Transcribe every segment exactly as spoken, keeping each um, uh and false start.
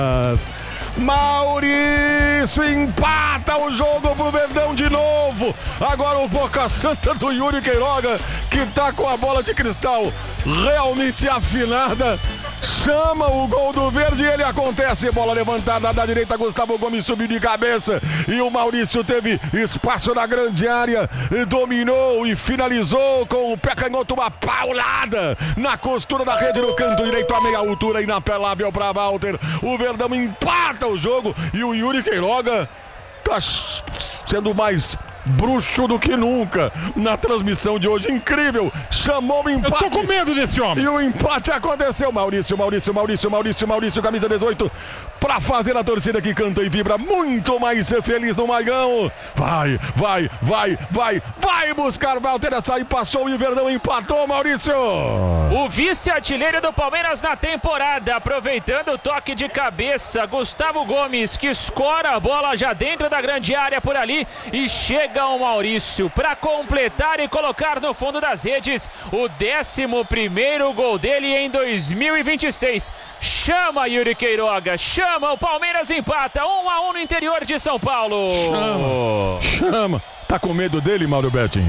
Maurício empata o jogo pro Verdão de novo. Agora o Boca Santa do Yuri Queiroga, que tá com a bola de cristal realmente afinada, chama o gol do Verde e ele acontece. Bola levantada da direita, Gustavo Gomes subiu de cabeça e o Maurício teve espaço na grande área, dominou e finalizou com o pé canhoto, uma paulada na costura da rede no canto direito a meia altura, inapelável para Walter. O Verdão empata o jogo e o Yuri Queiroga tá sendo mais bruxo do que nunca na transmissão de hoje. Incrível, chamou o empate. Eu tô com medo desse homem. E o empate aconteceu. Maurício, Maurício, Maurício, Maurício, Maurício, camisa dezoito, pra fazer a torcida que canta e vibra muito mais feliz no Maigão. Vai, vai, vai, vai, vai buscar Walter, essa aí passou e o Verdão empatou, Maurício. O vice-artilheiro do Palmeiras na temporada, aproveitando o toque de cabeça, Gustavo Gomes, que escora a bola já dentro da grande área por ali e chega o Maurício para completar e colocar no fundo das redes o décimo primeiro gol dele em dois mil e vinte e seis. Chama Yuri Queiroga, chama, o Palmeiras empata um a um no interior de São Paulo. Chama, chama. Tá com medo dele, Mauro Betting?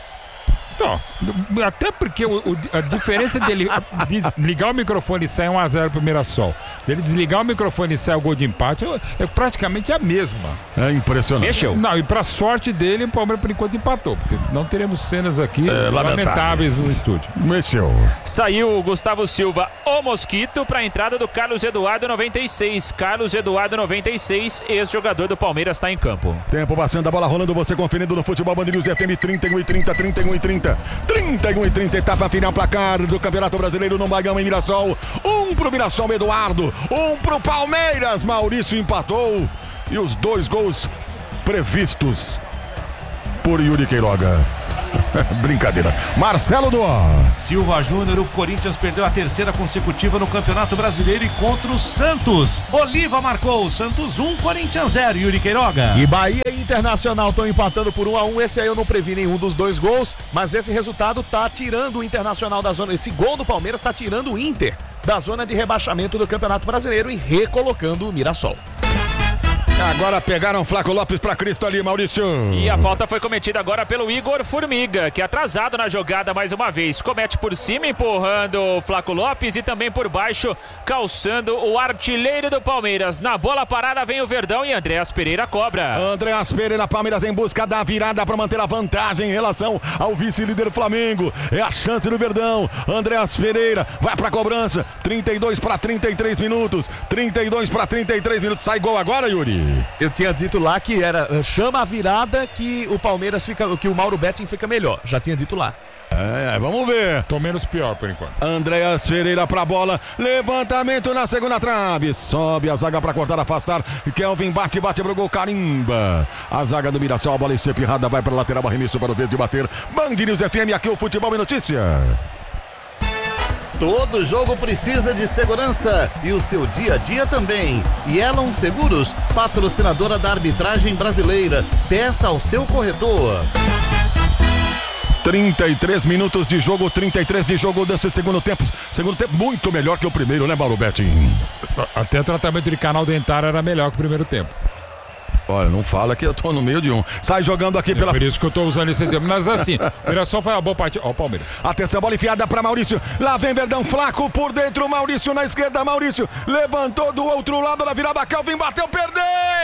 Não, até porque o, o, a diferença dele ligar o microfone e sair um a zero pro Mirassol, dele desligar o microfone e sair o gol de empate, é praticamente a mesma. É impressionante. Mexeu. Não, e pra sorte dele, o Palmeiras por enquanto empatou, porque senão teremos cenas aqui é, lamentáveis no estúdio. Mexeu. Saiu o Gustavo Silva, o Mosquito, pra entrada do Carlos Eduardo, noventa e seis. Carlos Eduardo, noventa e seis, ex-jogador do Palmeiras, tá em campo. Tempo passando, a bola rolando, você conferindo no Futebol Band News F M, trinta e um e trinta, trinta e um e trinta. trinta e um e trinta, etapa final, placar do Campeonato Brasileiro no Maigão em Mirassol. Um pro Mirassol, Eduardo. Um pro Palmeiras, Maurício empatou. E os dois gols previstos por Yuri Queiroga. Brincadeira. Marcelo Duó. Silva Júnior, o Corinthians perdeu a terceira consecutiva no Campeonato Brasileiro e contra o Santos. Oliva marcou, Santos um, Corinthians zero. Yuri Queiroga. E Bahia e Internacional estão empatando por um a um. Esse aí eu não previ nenhum dos dois gols, mas esse resultado tá tirando o Internacional da zona. Esse gol do Palmeiras tá tirando o Inter da zona de rebaixamento do Campeonato Brasileiro e recolocando o Mirassol. Agora pegaram Flaco Lopes pra Cristo ali, Maurício. E a falta foi cometida agora pelo Igor Formiga, que atrasado na jogada mais uma vez. Comete por cima, empurrando o Flaco Lopes e também por baixo, calçando o artilheiro do Palmeiras. Na bola parada vem o Verdão e Andréas Pereira cobra. Andréas Pereira, Palmeiras em busca da virada para manter a vantagem em relação ao vice-líder Flamengo. É a chance do Verdão. Andréas Pereira vai pra cobrança. trinta e dois para trinta e três minutos. trinta e dois para trinta e três minutos. Sai gol agora, Yuri. Eu tinha dito lá que era chama a virada que o Palmeiras fica, que o Mauro Betting fica melhor. Já tinha dito lá. É, vamos ver. Tô menos pior por enquanto. Andréas Pereira pra bola. Levantamento na segunda trave. Sobe a zaga pra cortar, afastar. Kelvin bate, bate pro gol. Carimba. A zaga do Mirassol. A bola encepirrada vai pra lateral. Arremesso para o Verde bater. Band News F M. Aqui o Futebol e Notícia. Todo jogo precisa de segurança e o seu dia a dia também. Yellow Seguros, patrocinadora da arbitragem brasileira. Peça ao seu corretor. trinta e três minutos de jogo, trinta e três de jogo desse segundo tempo. Segundo tempo muito melhor que o primeiro, né, Mauro Betting? Até o tratamento de canal dentário era melhor que o primeiro tempo. Olha, não fala que eu tô no meio de um. Sai jogando aqui é pela... por isso que eu tô usando esse exemplo. Mas assim, o Mirassol foi uma boa partida. Ó o Palmeiras. Atenção, bola enfiada pra Maurício. Lá vem Verdão, Flaco por dentro. Maurício na esquerda. Maurício levantou do outro lado da virada. Kelvin bateu, perdeu!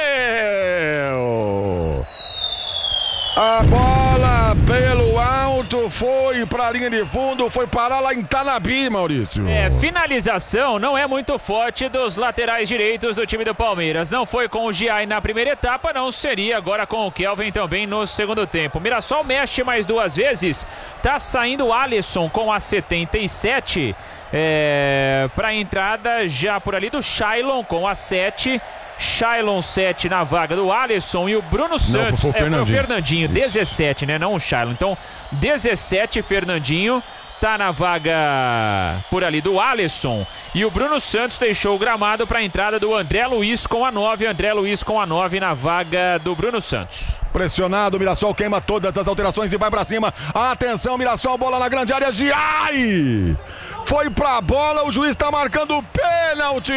A bola pelo alto foi pra linha de fundo, foi parar lá em Tanabi, Maurício. É, finalização não é muito forte dos laterais direitos do time do Palmeiras. Não foi com o Giai na primeira etapa, não seria agora com o Kelvin também no segundo tempo. O Mirassol mexe mais duas vezes, tá saindo o Alisson com a setenta e sete, é, pra entrada já por ali do Shailon com a sete. Shailon sete na vaga do Alisson e o Bruno Santos. Não, foi o Fernandinho. É, foi o Fernandinho, dezessete, né? Não o Shailon. Então, dezessete, Fernandinho. tá na vaga por ali do Alisson. E o Bruno Santos deixou o gramado para a entrada do André Luiz com a nove. André Luiz com a nove na vaga do Bruno Santos. Pressionado, o Mirassol queima todas as alterações e vai pra cima. Atenção, Mirassol, bola na grande área. Giai! Foi pra bola, o juiz tá marcando pênalti.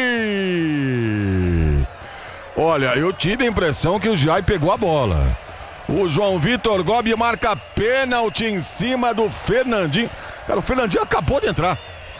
Olha, eu tive a impressão que o Giai pegou a bola. O João Vitor Gobi marca pênalti em cima do Fernandinho. Cara, o Fernandinho acabou de entrar.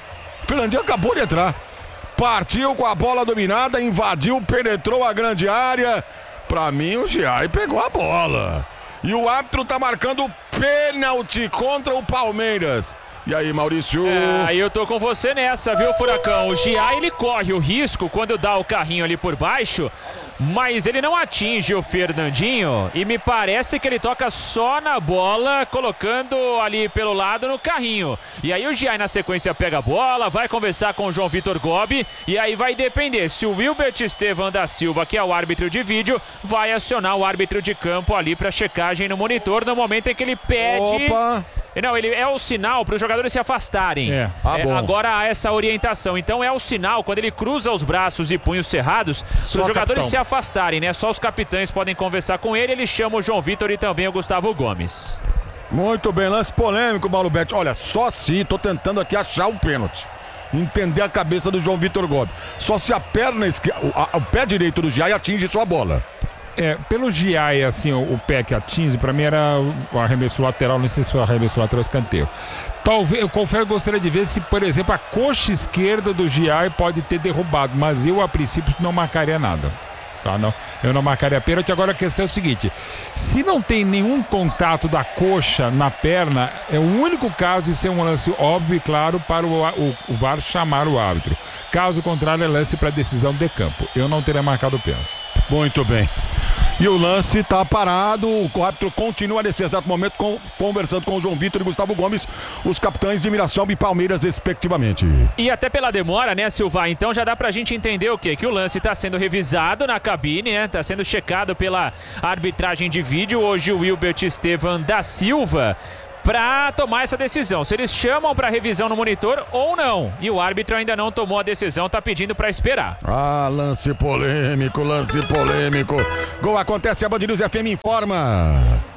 O Fernandinho acabou de entrar. Partiu com a bola dominada, invadiu, penetrou a grande área. Pra mim, o Giai pegou a bola. E o árbitro tá marcando pênalti contra o Palmeiras. E aí, Maurício? É, aí eu tô com você nessa, viu, Furacão? O Giai, ele corre o risco quando dá o carrinho ali por baixo, mas ele não atinge o Fernandinho e me parece que ele toca só na bola, colocando ali pelo lado no carrinho. E aí o Giai na sequência pega a bola, vai conversar com o João Vitor Gobi e aí vai depender se o Wilbert Estevam da Silva, que é o árbitro de vídeo, vai acionar o árbitro de campo ali para checagem no monitor no momento em que ele pede... Opa! Não, ele é o sinal para os jogadores se afastarem. É. Ah, É, bom. agora há essa orientação. Então é o sinal, quando ele cruza os braços e punhos cerrados, para Só os jogadores capitão. se afastarem, né? Só os capitães podem conversar com ele. Ele chama o João Vitor e também o Gustavo Gomes. Muito bem, lance polêmico, Mauro Betti. Olha, só se, tô tentando aqui achar o pênalti. Entender a cabeça do João Vitor Gobi. Só se a perna esquerda, o, a- o pé direito do Giai atinge sua bola. É, pelo Giai, assim, o, o pé que atinge, pra mim era o arremesso lateral, não sei se foi o arremesso lateral ou escanteio. Talvez, eu confesso, eu gostaria de ver se, por exemplo, a coxa esquerda do Giai pode ter derrubado, mas eu, a princípio, não marcaria nada. Tá, não, eu não marcaria pênalti. Agora a questão é o seguinte: se não tem nenhum contato da coxa na perna, é o único caso de ser um lance óbvio e claro para o, o, o V A R chamar o árbitro. Caso contrário, é lance para decisão de campo. Eu não teria marcado o pênalti. Muito bem. E o lance tá parado, o árbitro continua nesse exato momento com- conversando com o João Vitor e Gustavo Gomes, os capitães de Mirassol e Palmeiras, respectivamente. E até pela demora, né, Silva? Então já dá pra gente entender o quê? Que o lance tá sendo revisado na cabine, né? Tá sendo checado pela arbitragem de vídeo. Hoje o Wilbert Estevam da Silva para tomar essa decisão, se eles chamam para revisão no monitor ou não. E o árbitro ainda não tomou a decisão, tá pedindo para esperar. Ah, lance polêmico, lance polêmico. Gol acontece, a Band News F M informa.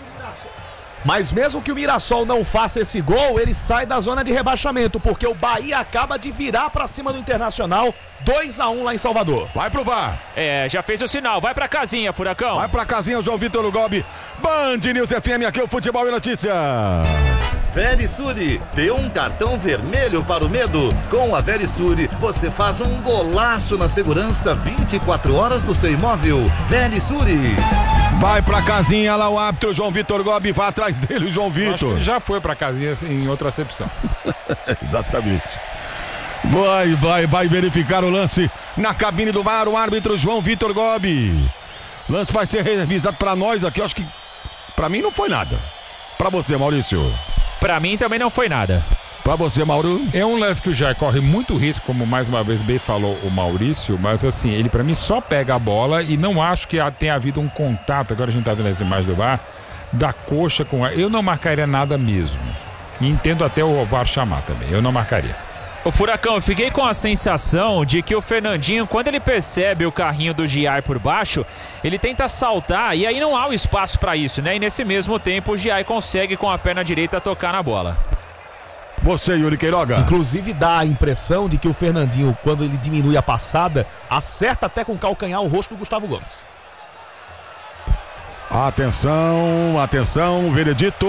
Mas mesmo que o Mirassol não faça esse gol, ele sai da zona de rebaixamento, porque o Bahia acaba de virar pra cima do Internacional, dois a um lá em Salvador. Vai pro V A R. É, já fez o sinal, vai pra casinha, Furacão. Vai pra casinha, o João Vitor Gobi. Band News F M, aqui é o Futebol e Notícia. Verisure, dê um cartão vermelho para o medo. Com a Verisure, você faz um golaço na segurança vinte e quatro horas do seu imóvel. Verisure. Vai pra casinha lá o árbitro, João Vitor Gobi, vai atrás dele, o João Eu acho que Vitor. ele já foi pra casinha em outra acepção. Exatamente. Vai, vai, vai verificar o lance na cabine do V A R, o árbitro João Vitor Gobi. Lance vai ser revisado pra nós aqui, eu acho que pra mim não foi nada. Pra você, Maurício. Pra mim também não foi nada. Pra você, Mauro. É um lance que o Jair corre muito risco, como mais uma vez bem falou o Maurício, mas assim, ele pra mim só pega a bola e não acho que tenha havido um contato, agora a gente tá vendo as imagens do V A R, da coxa com a... Eu não marcaria nada mesmo. E entendo até o V A R chamar também, eu não marcaria. O Furacão, eu fiquei com a sensação de que o Fernandinho, quando ele percebe o carrinho do Giai por baixo, ele tenta saltar e aí não há o espaço para isso, né? E nesse mesmo tempo o Giai consegue com a perna direita tocar na bola. Você, Yuri Queiroga. Inclusive dá a impressão de que o Fernandinho, quando ele diminui a passada, acerta até com o calcanhar o rosto do Gustavo Gomes. Atenção, atenção, veredito.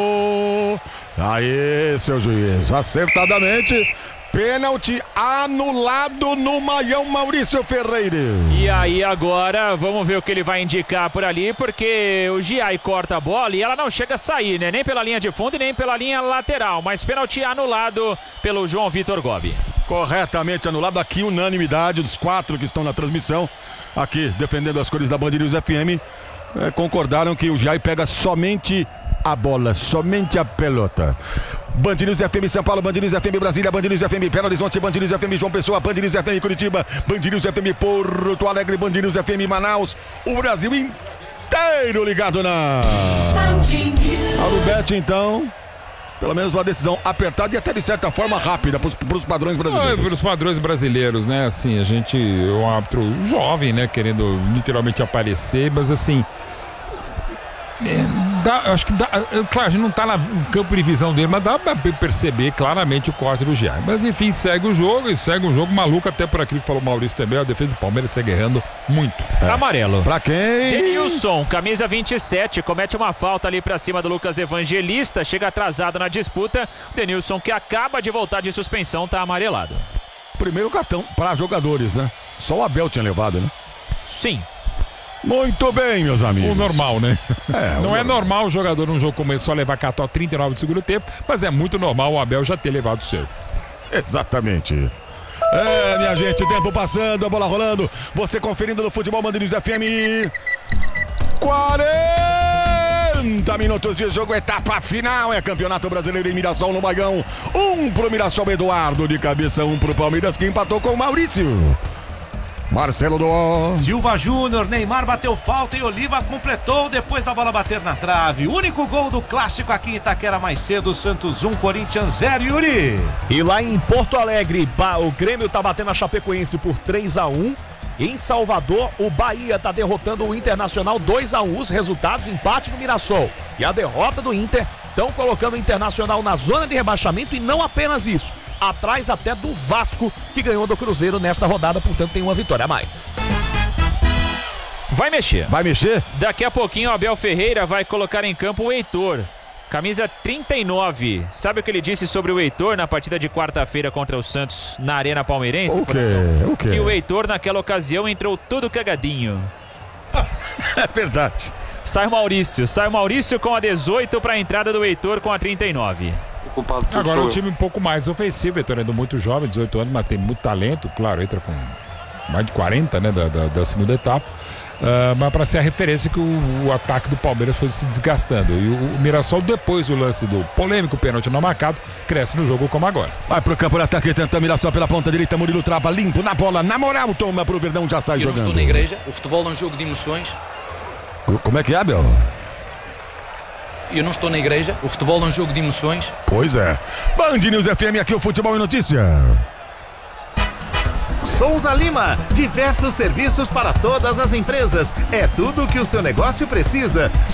Aê, seu juiz, acertadamente. Pênalti anulado no Maião, Maurício Ferreira. E aí agora, vamos ver o que ele vai indicar por ali, porque o Giai corta a bola e ela não chega a sair, né? Nem pela linha de fundo e nem pela linha lateral, mas pênalti anulado pelo João Vitor Gobi. Corretamente anulado, aqui unanimidade dos quatro que estão na transmissão, aqui defendendo as cores da Band News F M, é, concordaram que o Giai pega somente a bola, somente a pelota. Band News F M São Paulo, Band News F M Brasília, Band News F M Belo Horizonte, Band News F M João Pessoa, Band News F M Curitiba, Band News F M Porto Alegre, Band News F M Manaus, o Brasil inteiro ligado na... Mauro Betti, então, Pelo menos uma decisão apertada e até de certa forma rápida para os padrões brasileiros. Para os padrões brasileiros, né? Assim, a gente, um árbitro jovem, né? Querendo literalmente aparecer, mas assim. É, dá, acho que dá. Claro, a gente não tá na, no campo de visão dele, mas dá pra perceber claramente o corte do Giai. Mas enfim, segue o jogo e segue um jogo maluco, até por aquilo que falou o Maurício também. A defesa do Palmeiras segue errando muito. É. Amarelo. Pra quem? Denilson, camisa vinte e sete, comete uma falta ali pra cima do Lucas Evangelista, chega atrasado na disputa. Denilson, que acaba de voltar de suspensão, tá amarelado. Primeiro cartão para jogadores, né? Só o Abel tinha levado, né? Sim. Muito bem, meus amigos. O normal, né? É, não o é normal. normal o jogador num jogo começou a levar cartão trinta e nove do segundo tempo, mas é muito normal o Abel já ter levado o seu. Exatamente. É, minha gente, tempo passando, a bola rolando. Você conferindo no Futebol Mandirinhos F M. quarenta minutos de jogo, etapa final. É Campeonato Brasileiro em Mirassol, no Bagão. Um pro Mirassol, Eduardo de cabeça, um pro Palmeiras, que empatou com o Maurício. Marcelo do Silva Júnior, Neymar bateu falta e Oliva completou depois da bola bater na trave. Único gol do clássico aqui em Itaquera mais cedo, Santos um, Corinthians zero, Yuri. E lá em Porto Alegre, o Grêmio tá batendo a Chapecoense por três a um. Em Salvador, o Bahia tá derrotando o Internacional dois a um. Os resultados, empate no Mirassol e a derrota do Inter estão colocando o Internacional na zona de rebaixamento, e não apenas isso, atrás até do Vasco, que ganhou do Cruzeiro nesta rodada, portanto tem uma vitória a mais. Vai mexer. Vai mexer? Daqui a pouquinho o Abel Ferreira vai colocar em campo o Heitor. Camisa trinta e nove. Sabe o que ele disse sobre o Heitor na partida de quarta-feira contra o Santos na Arena Palmeirense? O quê? O quê? Que o Heitor naquela ocasião entrou todo cagadinho. É verdade. Sai o Maurício. Sai o Maurício com a dezoito para a entrada do Heitor com a trinta e nove. Agora o time um pouco mais ofensivo, Heitor é muito jovem, dezoito anos, mas tem muito talento, claro, entra com mais de quarenta, né, da, da, da segunda etapa. Uh, mas para ser a referência que o, o ataque do Palmeiras foi se desgastando. E o, o Mirassol, depois do lance do polêmico pênalti não marcado, cresce no jogo como agora. Vai pro campo de ataque, tenta Mirassol pela ponta direita, Murilo trava limpo na bola, na moral, toma pro Verdão, já sai Eu jogando. não estou na igreja, o futebol é um jogo de emoções. Como é que é, Abel? Eu não estou na igreja, o futebol é um jogo de emoções. Pois é. Band News F M, aqui o Futebol em Notícia. Souza Lima, diversos serviços para todas as empresas. É tudo o que o seu negócio precisa.